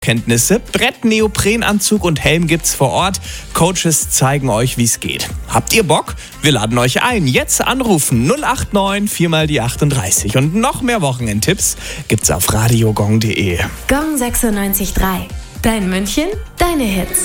Kenntnisse, Brett, Neoprenanzug und Helm gibt's vor Ort. Coaches zeigen euch, wie's geht. Habt ihr Bock? Wir laden euch ein. Jetzt anrufen 089 4 die 38. Und noch mehr Wochenendtipps gibt's auf radiogong.de. Gong 96.3. Dein München, deine Hits.